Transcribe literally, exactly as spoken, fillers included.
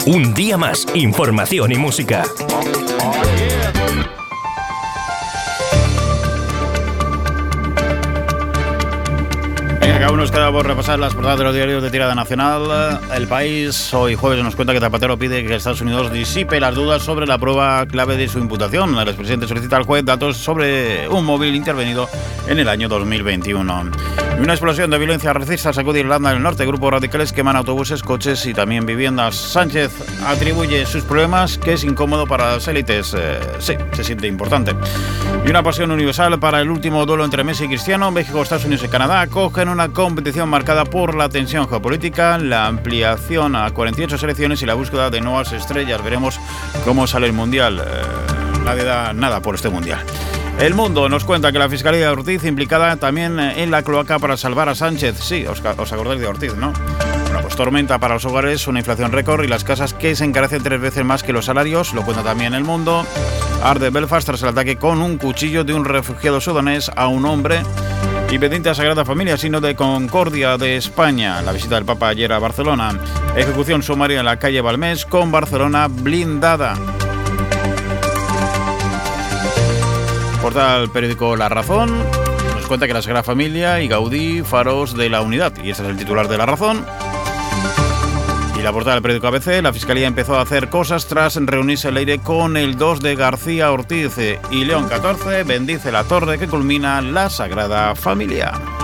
Un día más, información y música. Venga, aún nos queda por repasar las portadas de los diarios de tirada nacional. El País hoy jueves nos cuenta que Zapatero pide que Estados Unidos disipe las dudas sobre la prueba clave de su imputación. El expresidente solicita al juez datos sobre un móvil intervenido en el año dos mil veintiuno. Y una explosión de violencia racista sacude Irlanda del Norte. Grupos radicales queman autobuses, coches y también viviendas. Sánchez atribuye sus problemas que es incómodo para las élites. Eh, sí, se siente importante. Y una pasión universal para el último duelo entre Messi y Cristiano. México, Estados Unidos y Canadá acogen una competición marcada por la tensión geopolítica, la ampliación a cuarenta y ocho selecciones y la búsqueda de nuevas estrellas. Veremos cómo sale el Mundial. Eh, nadie da nada por este Mundial. El Mundo nos cuenta que la Fiscalía de Ortiz implicada también en la cloaca para salvar a Sánchez. Sí, os, os acordáis de Ortiz, ¿no? Bueno, pues tormenta para los hogares, una inflación récord y las casas que se encarecen tres veces más que los salarios. Lo cuenta también El Mundo. Arde Belfast tras el ataque con un cuchillo de un refugiado sudanés a un hombre. Y pendiente a Sagrada Familia, signo de concordia de España. La visita del Papa ayer a Barcelona. Ejecución sumaria en la calle Balmés con Barcelona blindada. Portal del periódico La Razón nos cuenta que la Sagrada Familia y Gaudí, faros de la unidad. Y este es el titular de La Razón. Y la portada del periódico A B C, la Fiscalía empezó a hacer cosas tras reunirse el aire con el dos de García Ortiz. Y León catorce bendice la torre que culmina la Sagrada Familia.